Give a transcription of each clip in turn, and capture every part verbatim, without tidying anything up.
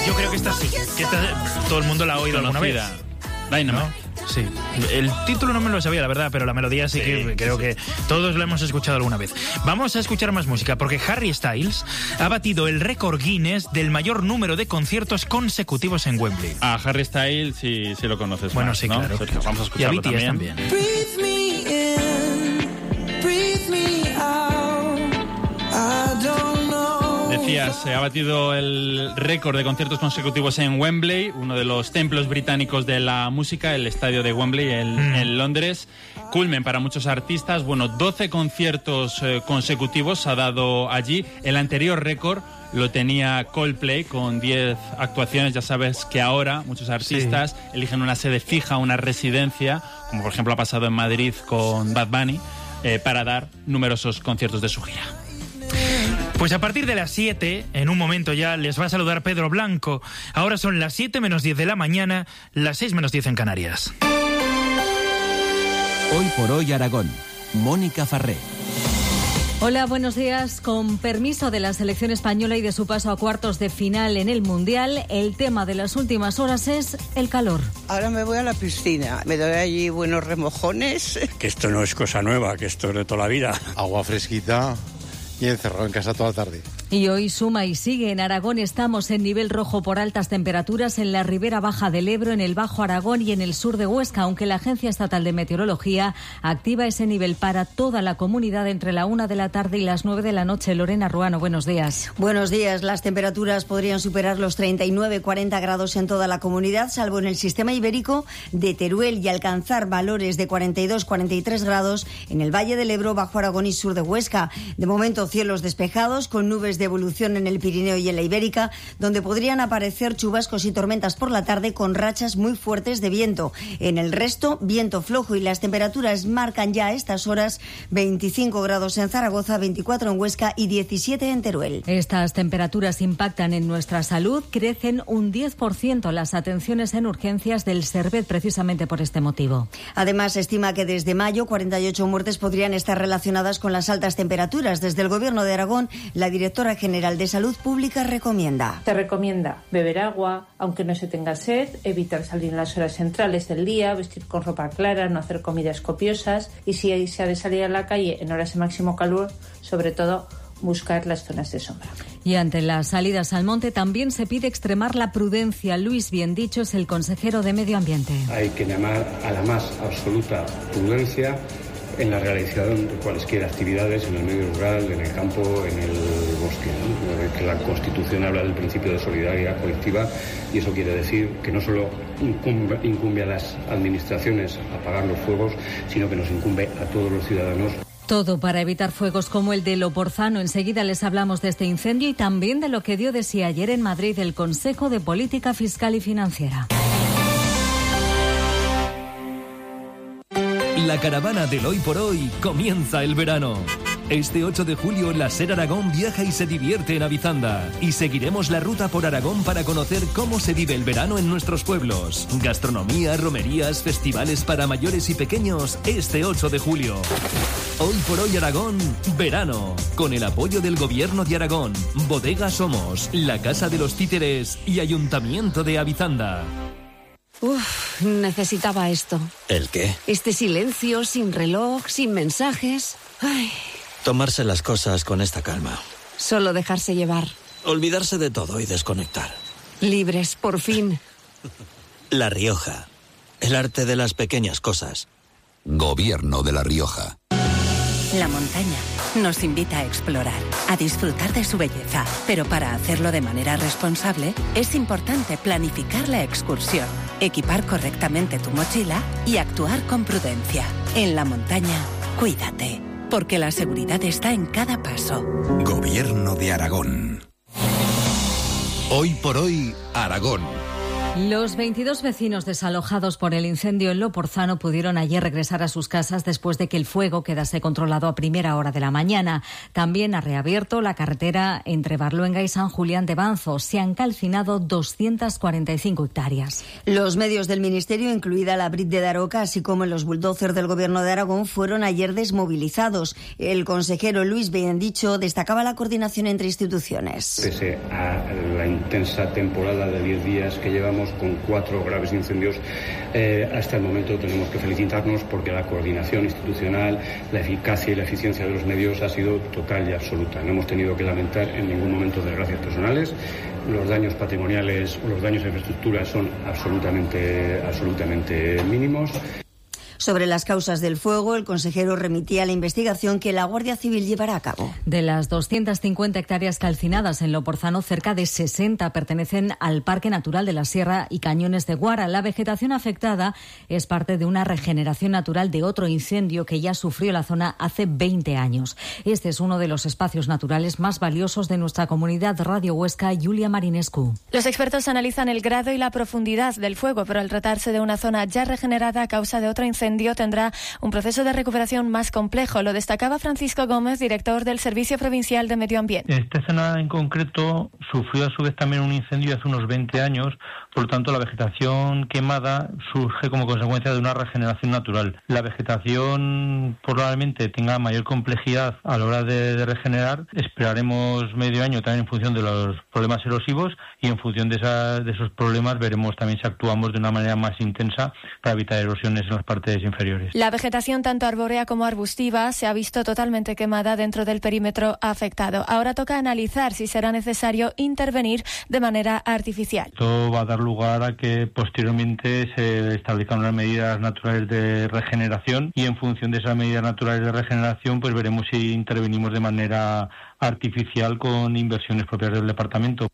Yo creo que esta sí, que esta todo el mundo la ha oído alguna vez. Dynamite. ¿No? Sí. El título no me lo sabía, la verdad, pero la melodía sí, sí que creo sí. que todos lo hemos escuchado alguna vez. Vamos a escuchar más música, porque Harry Styles ha batido el récord Guinness del mayor número de conciertos consecutivos en Wembley. Ah, Harry Styles sí, sí lo conoces Bueno, más, sí, ¿no? claro. Sergio, vamos a escucharlo y a B T S también. también. Breathe me in, breathe me out, I don't know. Decías, se ha batido el récord de conciertos consecutivos en Wembley, uno de los templos británicos de la música, el estadio de Wembley en, mm. en Londres. Culmen para muchos artistas. Bueno, doce conciertos eh, consecutivos ha dado allí. El anterior récord lo tenía Coldplay con diez actuaciones. Ya sabes que ahora muchos artistas sí. eligen una sede fija, una residencia, como por ejemplo ha pasado en Madrid con Bad Bunny, eh, para dar numerosos conciertos de su gira. Pues a partir de las siete, en un momento ya, les va a saludar Pedro Blanco. Ahora son las siete menos diez de la mañana, las seis menos diez en Canarias. Hoy por hoy Aragón. Mónica Farré. Hola, buenos días. Con permiso de la selección española y de su paso a cuartos de final en el Mundial, el tema de las últimas horas es el calor. Ahora me voy a la piscina, me doy allí buenos remojones. Que esto no es cosa nueva, que esto es de toda la vida. Agua fresquita y encerrado en casa toda la tarde. Y hoy suma y sigue. En Aragón estamos en nivel rojo por altas temperaturas en la ribera baja del Ebro, en el Bajo Aragón y en el sur de Huesca, aunque la Agencia Estatal de Meteorología activa ese nivel para toda la comunidad entre la una de la tarde y las nueve de la noche. Lorena Ruano, buenos días. Buenos días. Las temperaturas podrían superar los treinta y nueve a cuarenta grados en toda la comunidad, salvo en el sistema ibérico de Teruel, y alcanzar valores de cuarenta y dos a cuarenta y tres grados en el Valle del Ebro, Bajo Aragón y sur de Huesca. De momento, cielos despejados con nubes de evolución en el Pirineo y en la Ibérica, donde podrían aparecer chubascos y tormentas por la tarde con rachas muy fuertes de viento. En el resto, viento flojo, y las temperaturas marcan ya a estas horas veinticinco grados en Zaragoza, veinticuatro en Huesca y diecisiete en Teruel. Estas temperaturas impactan en nuestra salud. Crecen un diez por ciento las atenciones en urgencias del Servet precisamente por este motivo. Además, se estima que desde mayo cuarenta y ocho muertes podrían estar relacionadas con las altas temperaturas. Desde el Gobierno de Aragón, la directora general de Salud Pública recomienda. Se recomienda beber agua, aunque no se tenga sed, evitar salir en las horas centrales del día, vestir con ropa clara, no hacer comidas copiosas y si se ha de salir a la calle en horas de máximo calor, sobre todo buscar las zonas de sombra. Y ante las salidas al monte también se pide extremar la prudencia. Luis Biendicho es el consejero de Medio Ambiente. Hay que llamar a la más absoluta prudencia en la realización de cualesquier actividades en el medio rural, en el campo, en el bosque, ¿no? Que la Constitución habla del principio de solidaridad colectiva y eso quiere decir que no solo incumbe, incumbe a las administraciones apagar los fuegos, sino que nos incumbe a todos los ciudadanos. Todo para evitar fuegos como el de Loporzano. Enseguida les hablamos de este incendio y también de lo que dio de sí ayer en Madrid el Consejo de Política Fiscal y Financiera. La caravana del Hoy por Hoy comienza el verano. Este ocho de julio, la SER Aragón viaja y se divierte en Avizanda. Y seguiremos la ruta por Aragón para conocer cómo se vive el verano en nuestros pueblos. Gastronomía, romerías, festivales para mayores y pequeños este ocho de julio. Hoy por Hoy Aragón, verano. Con el apoyo del Gobierno de Aragón, Bodega Somos, la Casa de los Títeres y Ayuntamiento de Avizanda. Uf, necesitaba esto. ¿El qué? Este silencio, sin reloj, sin mensajes. Ay. Tomarse las cosas con esta calma. Solo dejarse llevar. Olvidarse de todo y desconectar. Libres, por fin. La Rioja. El arte de las pequeñas cosas. Gobierno de La Rioja. La montaña nos invita a explorar, a disfrutar de su belleza, pero para hacerlo de manera responsable es importante planificar la excursión, equipar correctamente tu mochila y actuar con prudencia. En la montaña, cuídate, porque la seguridad está en cada paso. Gobierno de Aragón. Hoy por Hoy, Aragón. Los veintidós vecinos desalojados por el incendio en Loporzano pudieron ayer regresar a sus casas después de que el fuego quedase controlado a primera hora de la mañana. También ha reabierto la carretera entre Barluenga y San Julián de Banzo. Se han calcinado doscientas cuarenta y cinco hectáreas. Los medios del Ministerio, incluida la Brit de Daroca, así como los bulldozers del Gobierno de Aragón, fueron ayer desmovilizados. El consejero Luis Bendicho destacaba la coordinación entre instituciones. Pese a la intensa temporada de diez días que llevamos, con cuatro graves incendios, eh, hasta el momento tenemos que felicitarnos porque la coordinación institucional, la eficacia y la eficiencia de los medios ha sido total y absoluta. No hemos tenido que lamentar en ningún momento desgracias personales. Los daños patrimoniales o los daños a infraestructura son absolutamente, absolutamente mínimos. Sobre las causas del fuego, el consejero remitía la investigación que la Guardia Civil llevará a cabo. De las doscientas cincuenta hectáreas calcinadas en Loporzano, cerca de sesenta pertenecen al Parque Natural de la Sierra y Cañones de Guara. La vegetación afectada es parte de una regeneración natural de otro incendio que ya sufrió la zona hace veinte años. Este es uno de los espacios naturales más valiosos de nuestra comunidad. Radio Huesca, Julia Marinescu. Los expertos analizan el grado y la profundidad del fuego, pero al tratarse de una zona ya regenerada a causa de otro incendio, tendrá un proceso de recuperación más complejo. Lo destacaba Francisco Gómez, director del Servicio Provincial de Medio Ambiente. Esta zona en concreto sufrió a su vez también un incendio hace unos veinte años, por lo tanto la vegetación quemada surge como consecuencia de una regeneración natural. La vegetación probablemente tenga mayor complejidad a la hora de, de regenerar. Esperaremos medio año también en función de los problemas erosivos y en función de, esa, de esos problemas veremos también si actuamos de una manera más intensa para evitar erosiones en las partes inferiores. La vegetación tanto arbórea como arbustiva se ha visto totalmente quemada dentro del perímetro afectado. Ahora toca analizar si será necesario intervenir de manera artificial. Esto va a dar lugar a que posteriormente se establezcan unas medidas naturales de regeneración y en función de esas medidas naturales de regeneración pues veremos si intervenimos de manera artificial con inversiones propias del departamento.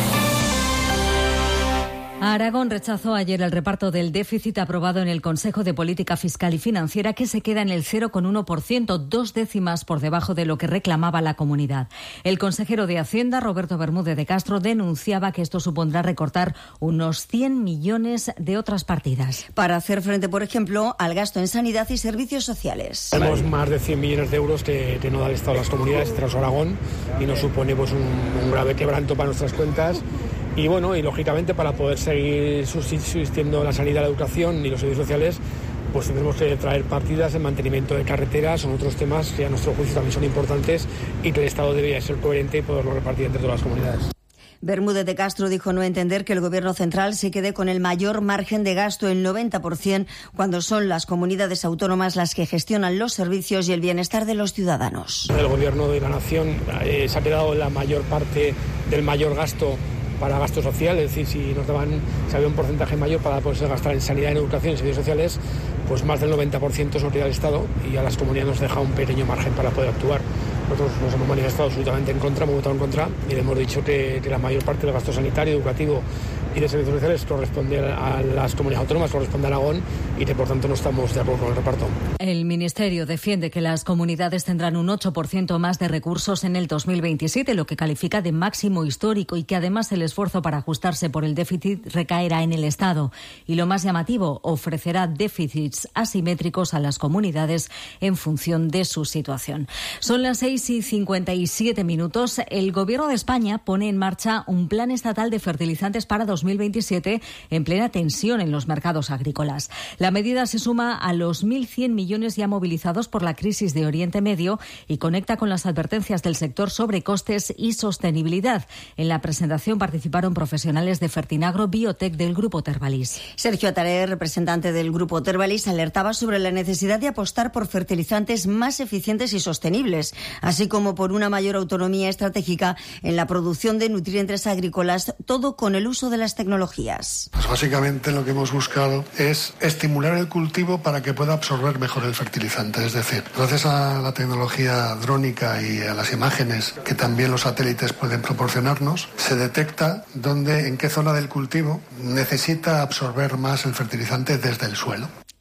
Aragón rechazó ayer el reparto del déficit aprobado en el Consejo de Política Fiscal y Financiera, que se queda en el cero coma uno por ciento, dos décimas por debajo de lo que reclamaba la comunidad. El consejero de Hacienda, Roberto Bermúdez de Castro, denunciaba que esto supondrá recortar unos cien millones de otras partidas. Para hacer frente, por ejemplo, al gasto en sanidad y servicios sociales. Tenemos más de cien millones de euros que, que no da el Estado a las comunidades tras Aragón y nos supone pues, un, un grave quebranto para nuestras cuentas. Y bueno, y lógicamente para poder seguir subsistiendo la sanidad, la educación y los servicios sociales, pues tendremos que traer partidas, el mantenimiento de carreteras, son otros temas que a nuestro juicio también son importantes y que el Estado debería ser coherente y poderlo repartir entre todas las comunidades. Bermúdez de Castro dijo no entender que el Gobierno central se quede con el mayor margen de gasto, el noventa por ciento, cuando son las comunidades autónomas las que gestionan los servicios y el bienestar de los ciudadanos. El Gobierno de la Nación eh, se ha quedado la mayor parte del mayor gasto para gasto social, es decir, si nos daban, si había un porcentaje mayor para poderse gastar en sanidad, en educación, en servicios sociales, pues más del noventa por ciento se nos queda el Estado y a las comunidades nos deja un pequeño margen para poder actuar. Nosotros nos hemos manifestado absolutamente en contra, hemos votado en contra y le hemos dicho que, que la mayor parte del gasto sanitario, educativo y de servicios sociales corresponde a las comunidades autónomas, corresponde a Aragón y que por tanto no estamos de acuerdo con el reparto. El Ministerio defiende que las comunidades tendrán un ocho por ciento más de recursos en el dos mil veintisiete, lo que califica de máximo histórico, y que además el esfuerzo para ajustarse por el déficit recaerá en el Estado. Y lo más llamativo, ofrecerá déficits asimétricos a las comunidades en función de su situación. Son las seis y cincuenta y siete minutos. El Gobierno de España pone en marcha un plan estatal de fertilizantes para dos mil veintisiete en plena tensión en los mercados agrícolas. La medida se suma a los mil cien millones ya movilizados por la crisis de Oriente Medio y conecta con las advertencias del sector sobre costes y sostenibilidad. En la presentación participaron profesionales de Fertinagro Biotech del Grupo Tervalis. Sergio Ataré, representante del Grupo Tervalis, alertaba sobre la necesidad de apostar por fertilizantes más eficientes y sostenibles, así como por una mayor autonomía estratégica en la producción de nutrientes agrícolas, todo con el uso de las tecnologías. Pues básicamente lo que hemos buscado es estimular el cultivo para que pueda absorber mejor el fertilizante. Es decir, gracias a la tecnología drónica y a las imágenes que también los satélites pueden proporcionarnos, se detecta dónde, en qué zona del cultivo necesita absorber más el fertilizante desde el suelo.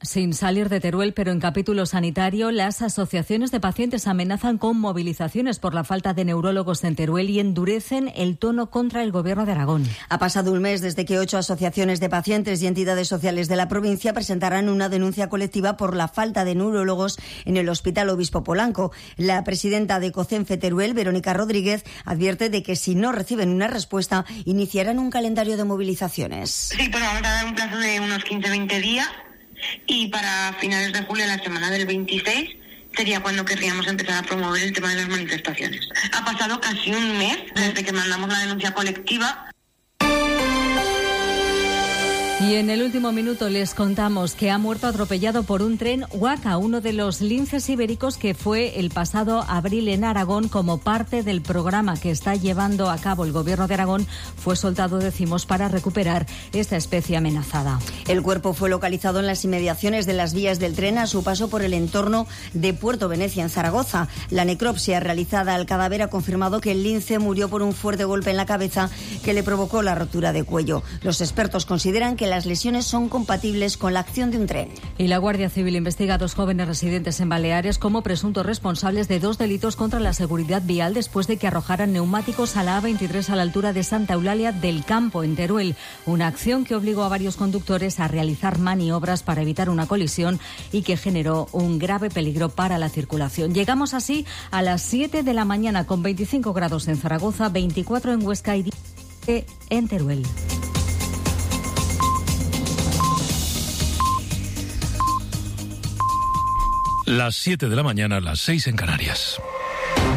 Sin salir de Teruel, pero en capítulo sanitario, las asociaciones de pacientes amenazan con movilizaciones por la falta de neurólogos en Teruel y endurecen el tono contra el Gobierno de Aragón. Ha pasado un mes desde que ocho asociaciones de pacientes y entidades sociales de la provincia presentaran una denuncia colectiva por la falta de neurólogos en el Hospital Obispo Polanco. La presidenta de COCENFE Teruel, Verónica Rodríguez, advierte de que si no reciben una respuesta, iniciarán un calendario de movilizaciones. Sí, pues vamos a dar un plazo de unos quince a veinte días. Y para finales de julio, la semana del veintiséis, sería cuando querríamos empezar a promover el tema de las manifestaciones. Ha pasado casi un mes desde que mandamos la denuncia colectiva. Y en el último minuto les contamos que ha muerto atropellado por un tren Huaca, uno de los linces ibéricos que fue el pasado abril en Aragón como parte del programa que está llevando a cabo el Gobierno de Aragón. Fue soltado, decimos, para recuperar esta especie amenazada. El cuerpo fue localizado en las inmediaciones de las vías del tren a su paso por el entorno de Puerto Venecia, en Zaragoza. La necropsia realizada al cadáver ha confirmado que el lince murió por un fuerte golpe en la cabeza que le provocó la rotura de cuello. Los expertos consideran que las lesiones son compatibles con la acción de un tren. Y la Guardia Civil investiga a dos jóvenes residentes en Baleares como presuntos responsables de dos delitos contra la seguridad vial después de que arrojaran neumáticos a la A veintitrés a la altura de Santa Eulalia del Campo, en Teruel. Una acción que obligó a varios conductores a realizar maniobras para evitar una colisión y que generó un grave peligro para la circulación. Llegamos así a las siete de la mañana con veinticinco grados en Zaragoza, veinticuatro en Huesca y diez en Teruel. Las siete de la mañana, las seis en Canarias.